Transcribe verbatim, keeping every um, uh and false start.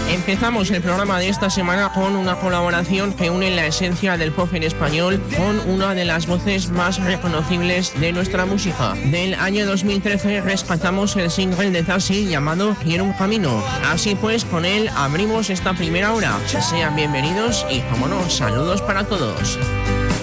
Empezamos el programa de esta semana con una colaboración que une la esencia del pop en español con una de las voces más reconocibles de nuestra música. Del año dos mil trece rescatamos el single de Tasi llamado Quiero un camino. Así pues, con él abrimos esta primera hora. Sean bienvenidos y, como no, saludos para todos.